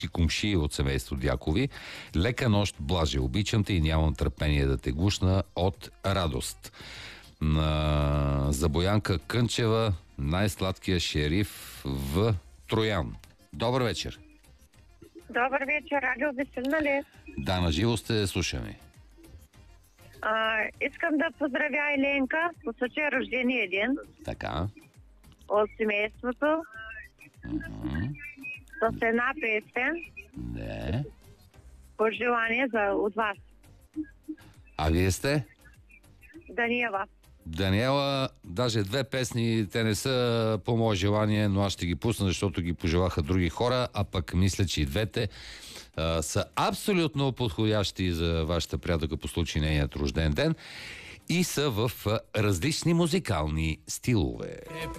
кумши от семейство Дякови. Лека нощ, Блаже, обичам те и нямам търпение да те гушна от радост. За Боянка Кънчева, най-сладкия шериф в Троян. Добър вечер. Добър вечер, радио Веселина ли? Да, на живо сте, слушаме. Искам да поздравя Еленка по случай рождения ден. Така. От семейството. С една песен. Не. Пожелание от вас. А вие сте? Даниела. Даниела, даже две песни, те не са по мое желание, но аз ще ги пусна, защото ги пожелаха други хора, а пък мисля, че и двете са абсолютно подходящи за вашата приятелка по случай нейният рожден ден и са в различни музикални стилове.